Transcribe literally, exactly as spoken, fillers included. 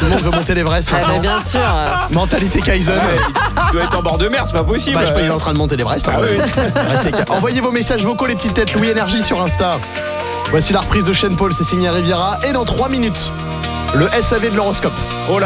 le monde veut monter l'Everest Ah, maintenant. mais bien sûr. Mentalité Kaizen. Il doit être en bord de mer, c'est pas possible. Bah, je sais pas, il est en train de monter l'Everest. Ah hein, oui. Restez calmes. Envoyez vos messages vocaux, les petites têtes Louis Énergie sur Insta. Voici la reprise de Sean Paul, c'est signé Riviera. Et dans trois minutes, le S A V de l'horoscope. Oh là.